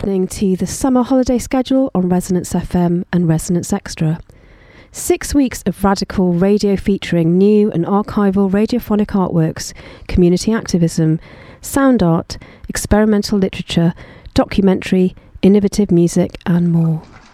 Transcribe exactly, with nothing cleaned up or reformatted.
listening to the summer holiday schedule on Resonance F M and Resonance Extra. Six weeks of radical radio featuring new and archival radiophonic artworks, community activism, sound art, experimental literature, documentary, innovative music and more.